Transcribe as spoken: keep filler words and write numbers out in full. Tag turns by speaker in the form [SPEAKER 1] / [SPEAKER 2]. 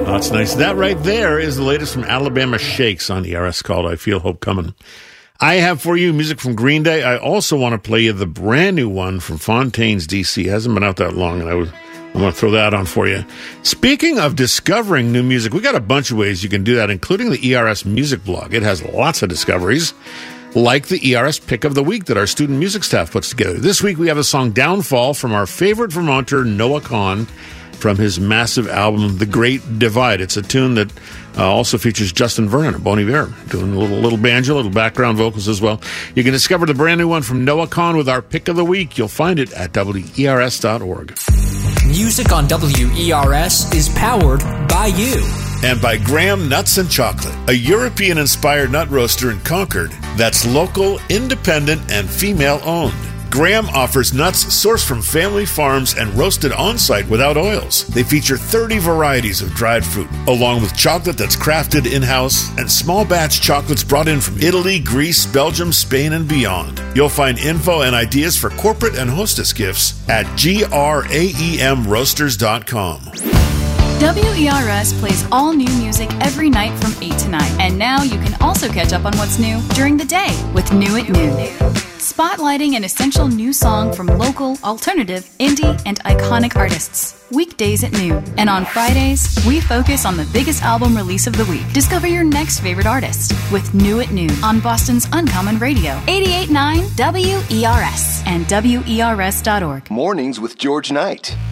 [SPEAKER 1] That's nice. That right there is the latest from Alabama Shakes on E R S called I Feel Hope Coming. I have for you music from Green Day. I also want to play you the brand new one from Fontaines, D C. It hasn't been out that long, and I was, I'm going to throw that on for you. Speaking of discovering new music, we got a bunch of ways you can do that, including the E R S Music blog. It has lots of discoveries, like the E R S Pick of the Week that our student music staff puts together. This week, we have the song Downfall from our favorite Vermonter, Noah Kahan, from his massive album, The Great Divide. It's a tune that uh, also features Justin Vernon of Bon Iver, doing a little, little banjo, little background vocals as well. You can discover the brand new one from Noah Kahan with our Pick of the Week. You'll find it at W E R S dot org.
[SPEAKER 2] Music on W E R S is powered by you.
[SPEAKER 1] And by Graham Nuts and Chocolate, a European-inspired nut roaster in Concord that's local, independent, and female-owned. Graham offers nuts sourced from family farms and roasted on-site without oils. They feature thirty varieties of dried fruit, along with chocolate that's crafted in-house and small batch chocolates brought in from Italy, Greece, Belgium, Spain, and beyond. You'll find info and ideas for corporate and hostess gifts at graem roasters dot com.
[SPEAKER 3] W E R S plays all new music every night from eight to nine. And now you can also catch up on what's new during the day with New at Noon. Spotlighting an essential new song from local, alternative, indie, and iconic artists. Weekdays at noon. And on Fridays, we focus on the biggest album release of the week. Discover your next favorite artist with New at Noon on Boston's Uncommon Radio, eighty-eight point nine W E R S and W E R S dot org.
[SPEAKER 4] Mornings with George Knight.